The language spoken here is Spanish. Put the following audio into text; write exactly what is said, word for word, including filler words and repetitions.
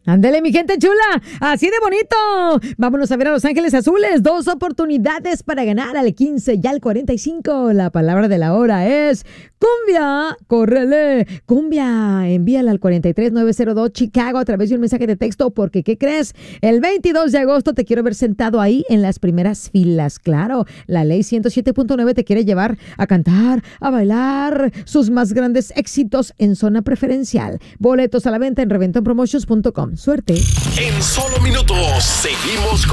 Ándele, mi gente chula, así de bonito. Vámonos a ver a Los Ángeles Azules. Dos oportunidades para ganar al quince y al cuarenta y cinco. La palabra de la hora es cumbia. Córrele. Cumbia. Envíala al cuatro tres nueve cero dos Chicago a través de un mensaje de texto porque, ¿qué crees? El veintidós de agosto te quiero ver sentado ahí en las primeras filas. Claro, la ley ciento siete punto nueve te quiere llevar a cantar, a bailar sus más grandes éxitos en zona preferencial. Boletos a la venta en reventón promotions punto com. Suerte. En solo minutos seguimos con